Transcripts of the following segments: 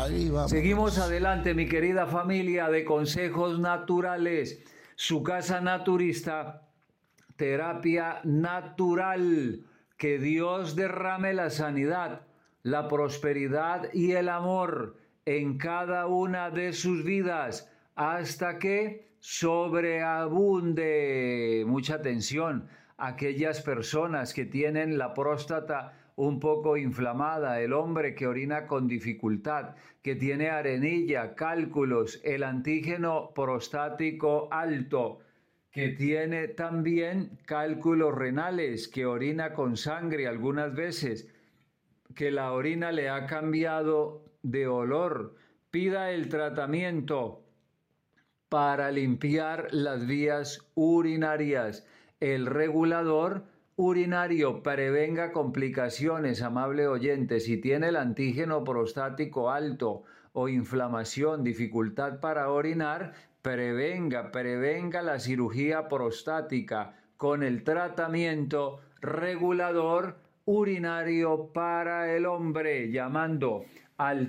Ahí vamos. Seguimos adelante, mi querida familia de Consejos Naturales. Su casa naturista, terapia natural. Que Dios derrame la sanidad, la prosperidad y el amor en cada una de sus vidas hasta que sobreabunde. Mucha atención. Aquellas personas que tienen la próstata un poco inflamada, el hombre que orina con dificultad, que tiene arenilla, cálculos, el antígeno prostático alto, que tiene también cálculos renales, que orina con sangre algunas veces, que la orina le ha cambiado de olor, pida el tratamiento para limpiar las vías urinarias. El regulador urinario prevenga complicaciones, amable oyente. Si tiene el antígeno prostático alto o inflamación, dificultad para orinar, prevenga la cirugía prostática con el tratamiento regulador urinario para el hombre, llamando al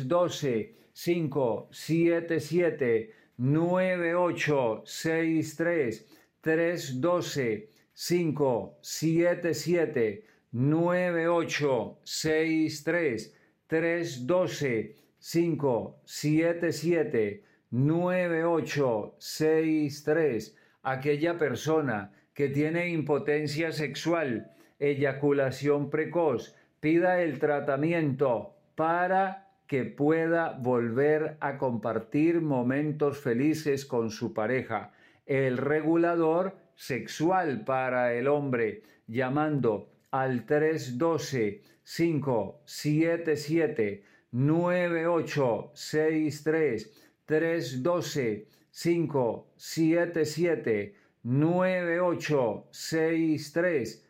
312-577-9863, 312-577-9863, 312-577-9863. Aquella persona que tiene impotencia sexual, eyaculación precoz, pida el tratamiento para que pueda volver a compartir momentos felices con su pareja. El regulador sexual para el hombre, llamando al 312-577-9863, 312-577-9863,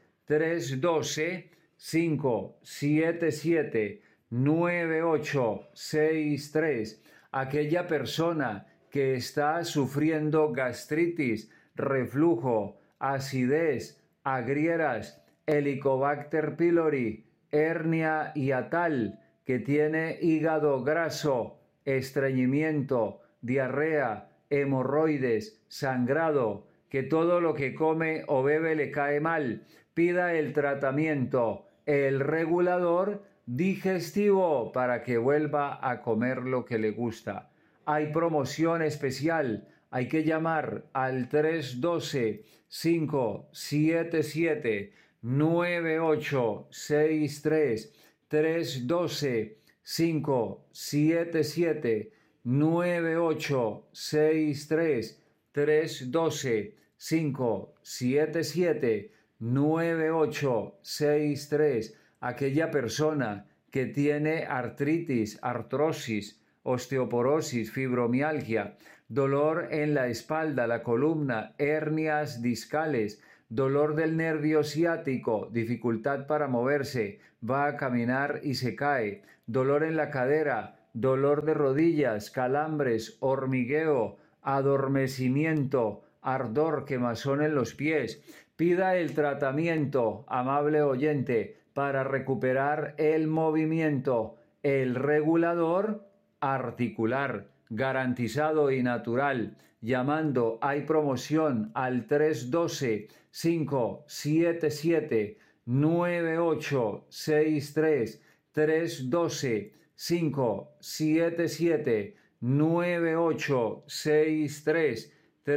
312-577-9863. Aquella persona que está sufriendo gastritis, reflujo, acidez, agrieras, Helicobacter pylori, hernia hiatal, que tiene hígado graso, estreñimiento, diarrea, hemorroides, sangrado, que todo lo que come o bebe le cae mal, pida el tratamiento, el regulador digestivo para que vuelva a comer lo que le gusta. Hay promoción especial, hay que llamar al 312-577-9863, 312-577-9863, 312-577-9863. Aquella persona que tiene artritis, artrosis, osteoporosis, fibromialgia, dolor en la espalda, la columna, hernias discales, dolor del nervio ciático, dificultad para moverse, va a caminar y se cae, dolor en la cadera, dolor de rodillas, calambres, hormigueo, adormecimiento, ardor, quemazón en los pies. Pida el tratamiento, amable oyente, para recuperar el movimiento, el regulador articular, garantizado y natural. Llamando, hay promoción al 312-577-9863, 312-577-9863,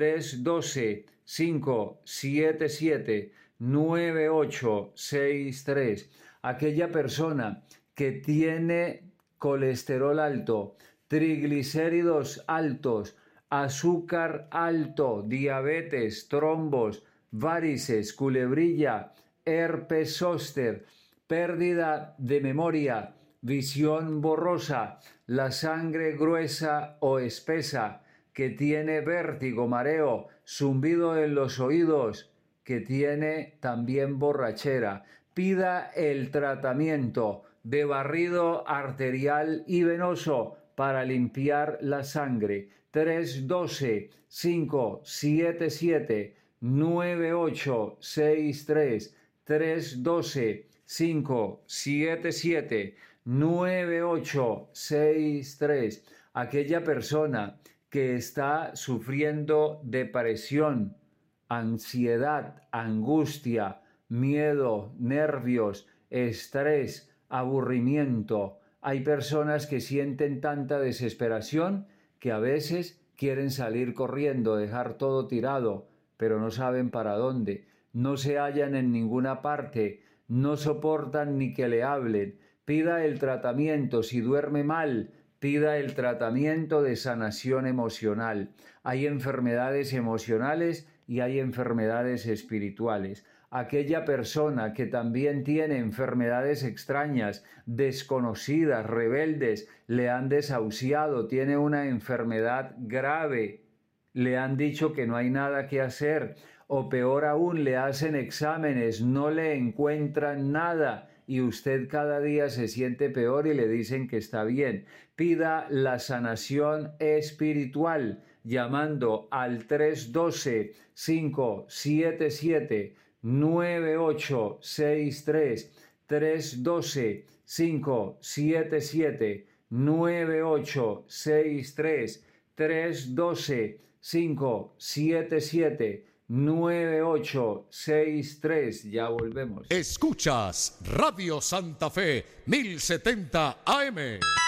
312-577-9863. Aquella persona que tiene colesterol alto, triglicéridos altos, azúcar alto, diabetes, trombos, varices, culebrilla, herpes zóster, pérdida de memoria, visión borrosa, la sangre gruesa o espesa, que tiene vértigo, mareo, zumbido en los oídos, que tiene también borrachera. Pida el tratamiento de barrido arterial y venoso para limpiar la sangre. 312-577-9863, 312-577-9863, 9863. Aquella persona que está sufriendo depresión, ansiedad, angustia, miedo, nervios, estrés, aburrimiento. Hay personas que sienten tanta desesperación que a veces quieren salir corriendo, dejar todo tirado, pero no saben para dónde. No se hallan en ninguna parte, no soportan ni que le hablen. Pida el tratamiento. Si duerme mal, pida el tratamiento de sanación emocional. Hay enfermedades emocionales y hay enfermedades espirituales. Aquella persona que también tiene enfermedades extrañas, desconocidas, rebeldes, le han desahuciado, tiene una enfermedad grave, le han dicho que no hay nada que hacer, o peor aún, le hacen exámenes, no le encuentran nada y usted cada día se siente peor y le dicen que está bien. Pida la sanación espiritual llamando al 312-577-9863, 312-577-9863, 312-577-9863. Ya volvemos. Escuchas Radio Santa Fe 1070 AM.